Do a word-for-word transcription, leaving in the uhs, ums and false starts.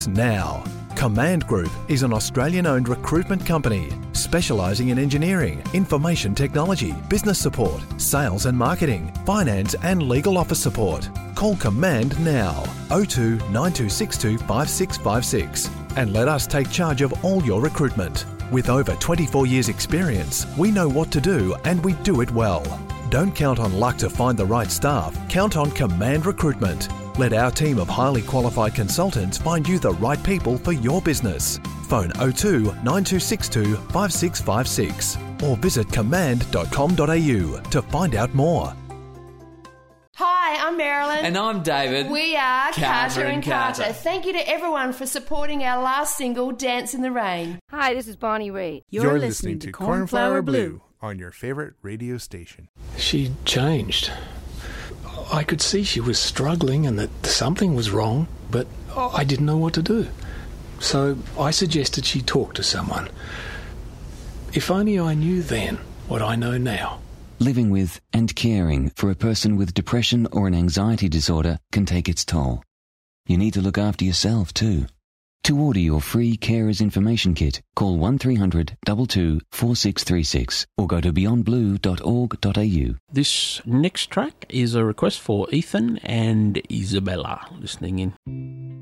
Now, Command Group is an Australian-owned recruitment company specialising in engineering, information technology, business support, sales and marketing, finance and legal office support. Call Command now, oh two nine two six two five six five six, and let us take charge of all your recruitment. With over twenty-four years experience, we know what to do and we do it well. Don't count on luck to find the right staff, count on Command Recruitment. Let our team of highly qualified consultants find you the right people for your business. Phone oh two nine two six two five six five six or visit command dot com dot a u to find out more. Hi, I'm Marilyn. And I'm David. We are Carter Carter and and Carter. Carter. Thank you to everyone for supporting our last single, Dance in the Rain. Hi, this is Bonnie Raitt. You're, You're listening, listening to Cornflower Blue on your favourite radio station. She changed. I could see she was struggling and that something was wrong, but I didn't know what to do. So I suggested she talk to someone. If only I knew then what I know now. Living with and caring for a person with depression or an anxiety disorder can take its toll. You need to look after yourself too. To order your free Carers Information Kit, call one three hundred two two four six three six or go to beyond blue dot org dot a u. This next track is a request for Ethan and Isabella listening in.